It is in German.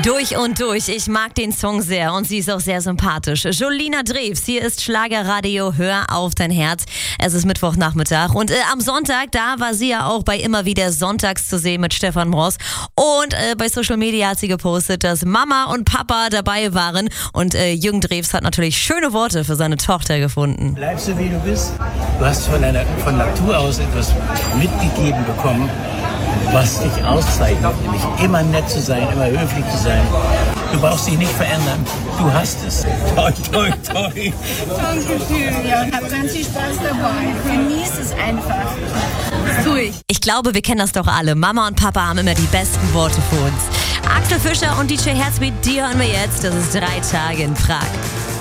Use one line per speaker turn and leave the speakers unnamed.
Durch und durch. Ich mag den Song sehr und sie ist auch sehr sympathisch. Jolina Drews, hier ist Schlagerradio, hör auf dein Herz. Es ist Mittwochnachmittag und am Sonntag, da war sie ja auch bei immer wieder Sonntags zu sehen mit Stefan Moss. Und bei Social Media hat sie gepostet, dass Mama und Papa dabei waren. Und Jürgen Drews hat natürlich schöne Worte für seine Tochter gefunden.
Bleibst du, wie du bist. Du hast von Natur aus etwas mitgegeben bekommen, was dich auszeichnet, nämlich immer nett zu sein, immer höflich zu sein. Du brauchst dich nicht verändern. Du hast es. Toi, toi, toi.
Dankeschön, ja, hab ganz viel Spaß dabei. Genieß es einfach. Das tue ich.
Ich glaube, wir kennen das doch alle. Mama und Papa haben immer die besten Worte für uns. Axel Fischer und DJ Herzbeat, die hören wir jetzt. Das ist 3 Tage in Prag.